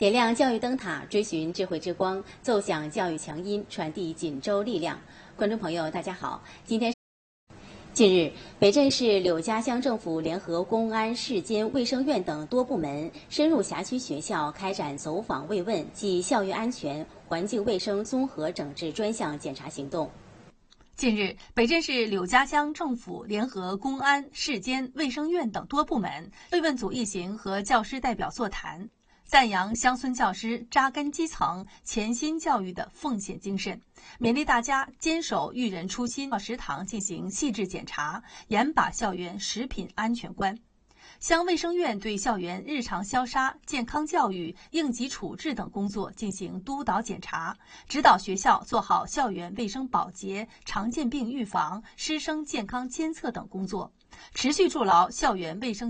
点亮教育灯塔，追寻智慧之光，奏响教育强音，传递锦州力量。观众朋友，大家好，近日，北镇市柳家乡政府联合公安、市监、卫生院等多部门深入辖区学校开展走访慰问暨校园安全、环境卫生综合整治专项检查行动。 近日，北镇市柳家乡政府联合公安、市监、卫生院等多部门慰问组一行和教师代表座谈，赞扬乡村教师扎根基层、潜心教育的奉献精神，勉励大家坚守育人初心，到食堂进行细致检查，严把校园食品安全关。乡卫生院对校园日常消杀、健康教育、应急处置等工作进行督导检查，指导学校做好校园卫生保洁、常见病预防、师生健康监测等工作，持续筑牢校园卫生